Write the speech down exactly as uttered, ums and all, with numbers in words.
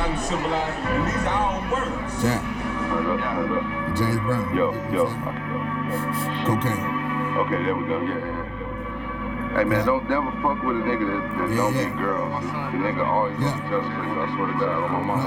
uncivilized, and these are all words. Jack. James Brown. Yo, yo. Cocaine. Okay, there we go. Yeah, yeah. Hey man, don't never fuck with a nigga that, that Yeah, don't yeah. get girls. The nigga always Yeah. gonna be jealous. I swear to God, on my mama.